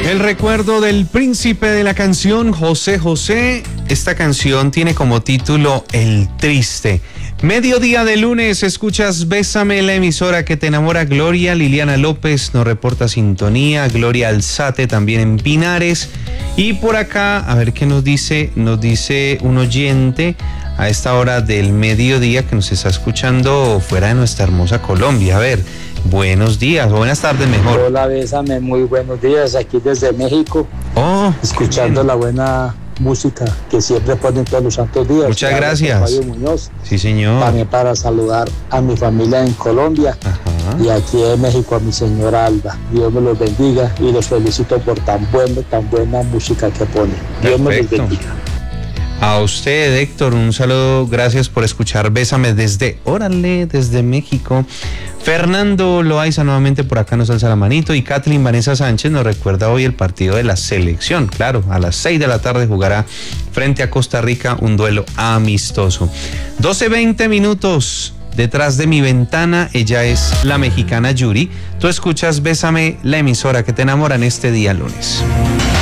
El recuerdo del príncipe de la canción, José José. Esta canción tiene como título El Triste. Mediodía de lunes, escuchas Bésame, la emisora que te enamora. Gloria Liliana López nos reporta sintonía. Gloria Alzate también en Pinares. Y por acá, a ver qué nos dice un oyente a esta hora del mediodía que nos está escuchando fuera de nuestra hermosa Colombia. A ver, buenos días o buenas tardes mejor. Hola, Bésame, muy buenos días, aquí desde México, escuchando la buena música que siempre ponen todos los santos días. Muchas gracias. Fabio Muñoz. Sí, señor. También para saludar a mi familia en Colombia. Ajá. Y aquí en México a mi señora Alba. Dios me los bendiga y los felicito por tan buena música que ponen. Dios me los bendiga. A usted, Héctor, un saludo, gracias por escuchar Bésame desde México. Fernando Loaiza nuevamente por acá nos alza la manito y Kathleen Vanessa Sánchez nos recuerda hoy el partido de la selección. Claro, a las 6 de la tarde jugará frente a Costa Rica un duelo amistoso. 12:20 minutos. Detrás de mi ventana, ella es la mexicana Yuri. Tú escuchas Bésame, la emisora que te enamora en este día lunes.